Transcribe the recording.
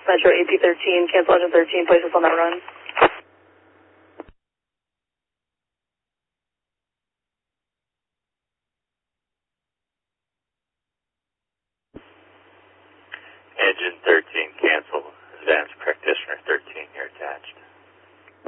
Metro AP 13, cancel engine 13, place us on that run.